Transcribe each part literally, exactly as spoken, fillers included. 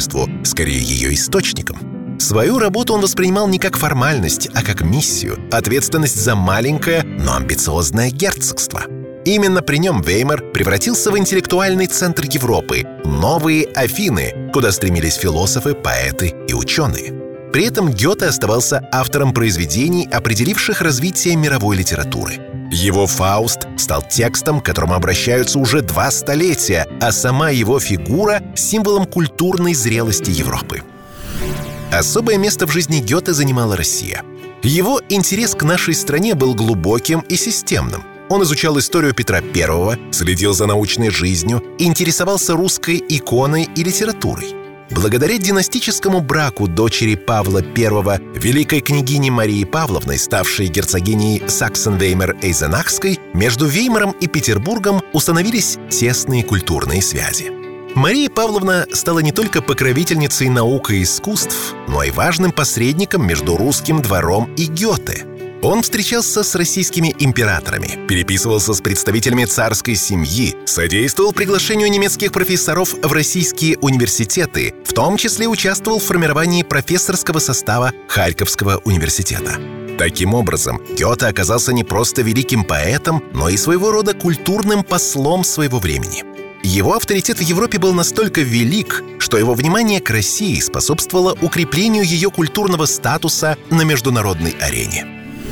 обществу, скорее ее источником. Свою работу он воспринимал не как формальность, а как миссию, ответственность за маленькое, но амбициозное герцогство. Именно при нем Веймар превратился в интеллектуальный центр Европы, новые Афины, куда стремились философы, поэты и ученые. При этом Гёте оставался автором произведений, определивших развитие мировой литературы. Его «Фауст» стал текстом, к которому обращаются уже два столетия, а сама его фигура — символом культурной зрелости Европы. Особое место в жизни Гёте занимала Россия. Его интерес к нашей стране был глубоким и системным. Он изучал историю Петра Первого, следил за научной жизнью, интересовался русской иконой и литературой. Благодаря династическому браку дочери Павла Первого, великой княгини Марии Павловны, ставшей герцогиней Саксен-Веймар-Эйзенахской, между Веймаром и Петербургом установились тесные культурные связи. Мария Павловна стала не только покровительницей наук и искусств, но и важным посредником между русским двором и Гёте. Он встречался с российскими императорами, переписывался с представителями царской семьи, содействовал приглашению немецких профессоров в российские университеты, в том числе участвовал в формировании профессорского состава Харьковского университета. Таким образом, Гёте оказался не просто великим поэтом, но и своего рода культурным послом своего времени. Его авторитет в Европе был настолько велик, что его внимание к России способствовало укреплению ее культурного статуса на международной арене.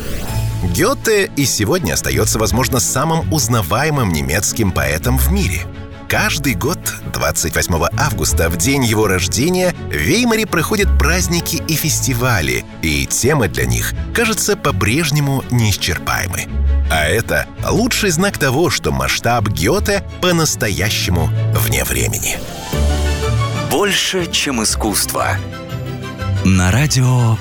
Гёте и сегодня остается, возможно, самым узнаваемым немецким поэтом в мире. Каждый год, двадцать восьмого августа, в день его рождения, в Веймаре проходят праздники и фестивали, и темы для них, кажется, по-прежнему неисчерпаемы. А это лучший знак того, что масштаб Гёте по-настоящему вне времени. Больше, чем искусство. На радио